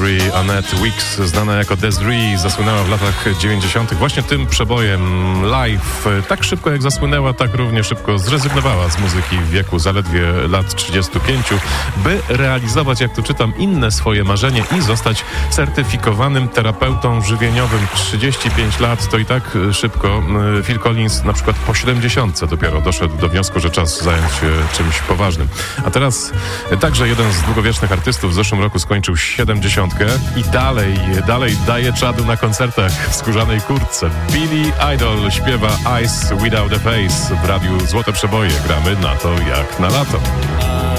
Desiree Annette Weeks, znana jako Desiree, zasłynęła w latach 90. właśnie tym przebojem Live. Tak szybko jak zasłynęła, tak równie szybko zrezygnowała z muzyki w wieku zaledwie lat 35, by realizować, jak tu czytam, inne swoje marzenie i zostać certyfikowanym terapeutą żywieniowym. 35 lat to i tak szybko. Phil Collins na przykład po 70 dopiero doszedł do wniosku, że czas zająć się czymś poważnym. A teraz także jeden z długowiecznych artystów w zeszłym roku skończył 70 i dalej daje czadu na koncertach w skórzanej kurtce. Billy Idol śpiewa Eyes Without a Face w radiu Złote Przeboje. Gramy na to jak na lato.